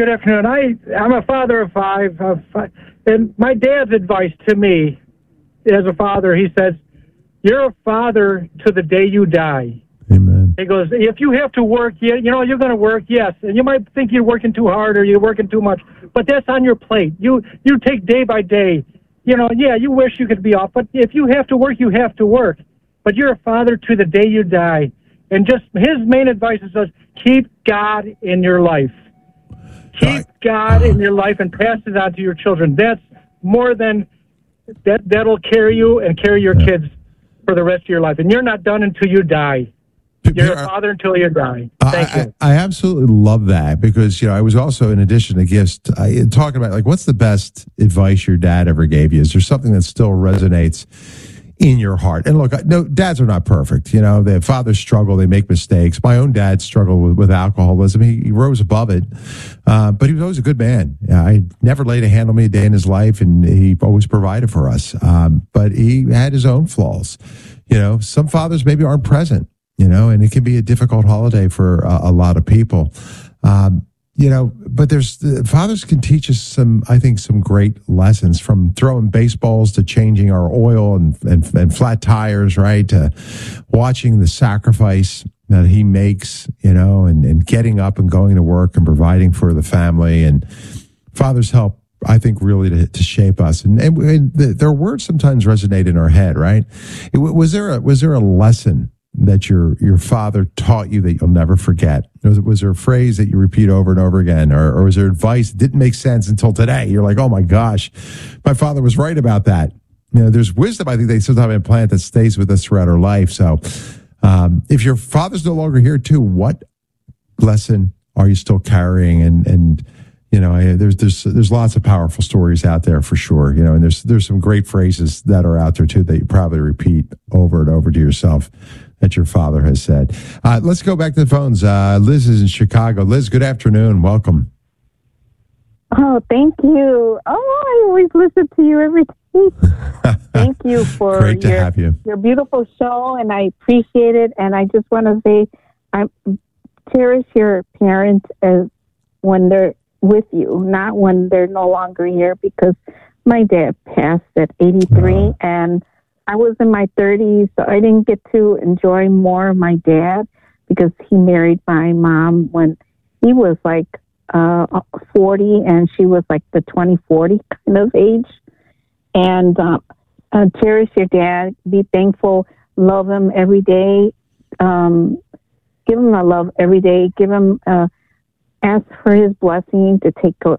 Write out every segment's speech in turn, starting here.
good afternoon. I'm a father of five, and my dad's advice to me as a father, he says, you're a father to the day you die. Amen. He goes, if you have to work, you're going to work, yes. And you might think you're working too hard or you're working too much, but that's on your plate. You take day by day. You wish you could be off, but if you have to work, you have to work. But you're a father to the day you die. And just his main advice is keep God in your life. Keep God in your life and pass it on to your children. That's more than that'll carry you and carry your kids for the rest of your life. And you're not done until you die. You're a father until you die. Thank you. I absolutely love that because, I was also, in addition to gifts, talking about, what's the best advice your dad ever gave you? Is there something that still resonates in your heart? And look, no, dads are not perfect. Their fathers struggle. They make mistakes. My own dad struggled with alcoholism. He rose above it, but he was always a good man. I never laid a hand on me a day in his life, and he always provided for us. But he had his own flaws. Some fathers maybe aren't present, and it can be a difficult holiday for a lot of people. But fathers can teach us some great lessons, from throwing baseballs to changing our oil and flat tires, right? To watching the sacrifice that he makes, and getting up and going to work and providing for the family. And fathers help, I think, really to shape us. And their words sometimes resonate in our head, right? Was there a lesson that your father taught you that you'll never forget? Was there a phrase that you repeat over and over again? Or was there advice that didn't make sense until today? You're like, oh my gosh, my father was right about that. There's wisdom, I think, they sometimes implant that stays with us throughout our life. So if your father's no longer here too, what lesson are you still carrying? And there's lots of powerful stories out there for sure. And there's some great phrases that are out there too that you probably repeat over and over to yourself that your father has said. Let's go back to the phones. Liz is in Chicago. Liz, good afternoon. Welcome. Oh, thank you. Oh, I always listen to you every day. Thank you for Great to have you. Your beautiful show, and I appreciate it. And I just want to say, I cherish your parents as when they're with you, not when they're no longer here, because my dad passed at 83, and I was in my 30s, so I didn't get to enjoy more of my dad because he married my mom when he was like 40, and she was like the 20-40 kind of age. And cherish your dad, be thankful, love him every day, give him a love every day, give him ask for his blessing to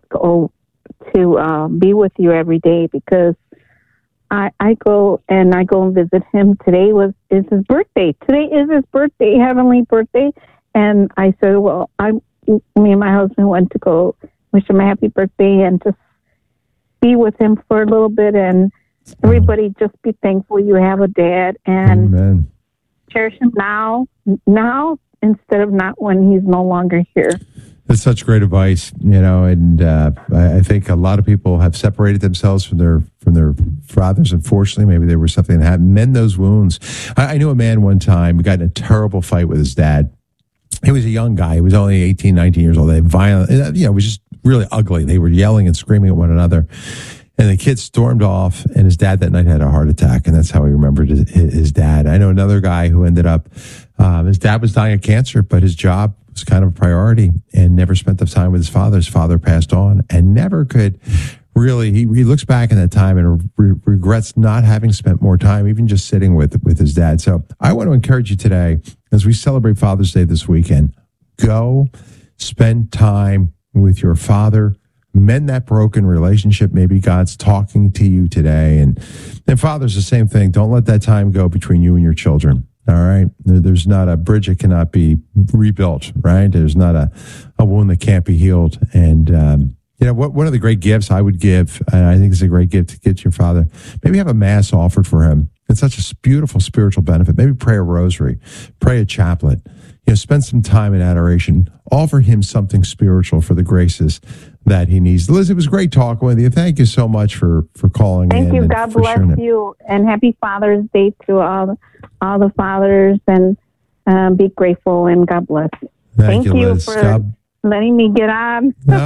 be with you every day, because I go and visit him. Today is his birthday. Today is his birthday, heavenly birthday. And I said, well, me and my husband went to go wish him a happy birthday and just be with him for a little bit. And everybody just be thankful you have a dad, and Amen. Cherish him now instead of not when he's no longer here. That's such great advice, and I think a lot of people have separated themselves from their fathers. Unfortunately, maybe there was something that happened. Mend those wounds. I knew a man one time who got in a terrible fight with his dad. He was a young guy. He was only 18, 19 years old. They violent, it was just really ugly. They were yelling and screaming at one another. And the kid stormed off, and his dad that night had a heart attack, and that's how he remembered his dad. I know another guy who ended up, his dad was dying of cancer, but his job was kind of a priority, and never spent the time with his father. His father passed on, and never could really, he looks back in that time and regrets not having spent more time, even just sitting with his dad. So I want to encourage you today, as we celebrate Father's Day this weekend, go spend time with your father. Mend that broken relationship. Maybe God's talking to you today. And fathers, the same thing. Don't let that time go between you and your children. All right. There's not a bridge that cannot be rebuilt, right? There's not a wound that can't be healed. And, one of the great gifts I would give, and I think it's a great gift to get to your father, maybe have a mass offered for him. It's such a beautiful spiritual benefit. Maybe pray a rosary, pray a chaplet, spend some time in adoration, offer him something spiritual for the graces that he needs. Liz, it was great talking with you. Thank you so much for calling in. Thank you. God bless you, and happy Father's Day to all the fathers, and be grateful, and God bless you. Thank you, you Liz. for letting me get on.